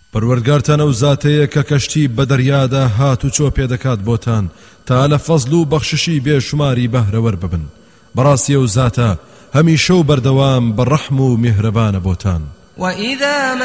پەروەردگارتان ئەو زاتەیە کە کەشتی بە دەریادا هات و چۆ پێدەکات بۆتان تا لە فەزڵ و بەخششی بێشماری بەهرەوەر ببن. بەڕاستی ئەو زاتە هەمیشە و بەردەوام بە ڕەحم و میهرەبانە بۆتان. وإذا